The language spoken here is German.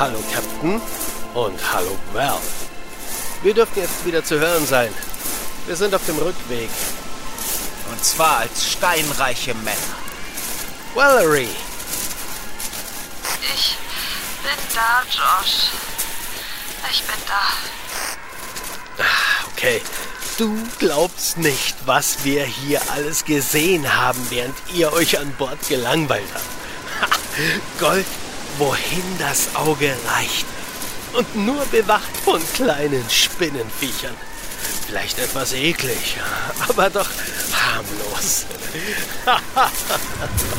Hallo Captain und hallo Val. Wir dürften jetzt wieder zu hören sein. Wir sind auf dem Rückweg. Und zwar als steinreiche Männer. Valerie! Ich bin da, Josh. Ich bin da. Okay, du glaubst nicht, was wir hier alles gesehen haben, während ihr euch an Bord gelangweilt habt. Gold, wohin das Auge reicht. Und nur bewacht von kleinen Spinnenviechern. Vielleicht etwas eklig, aber doch harmlos.